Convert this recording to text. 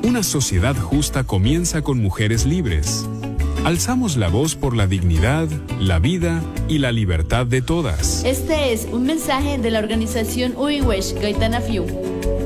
Una sociedad justa comienza con mujeres libres. Alzamos la voz por la dignidad, la vida y la libertad de todas. Este es un mensaje de la organización Uiwesh Gaitana Fiu.